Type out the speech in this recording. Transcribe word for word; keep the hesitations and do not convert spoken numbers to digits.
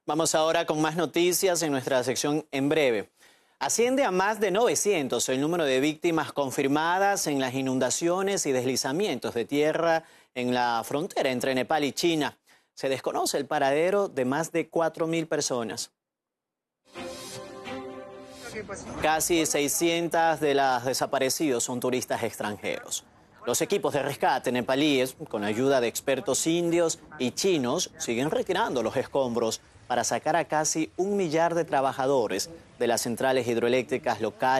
Vamos ahora con más noticias en nuestra sección En Breve. Asciende a más de novecientos el número de víctimas confirmadas en las inundaciones y deslizamientos de tierra en la frontera entre Nepal y China. Se desconoce el paradero de más de cuatro mil personas. Casi seiscientos de las desaparecidos son turistas extranjeros. Los equipos de rescate nepalíes, con ayuda de expertos indios y chinos, siguen retirando los escombros para sacar a casi un millar de trabajadores de las centrales hidroeléctricas locales.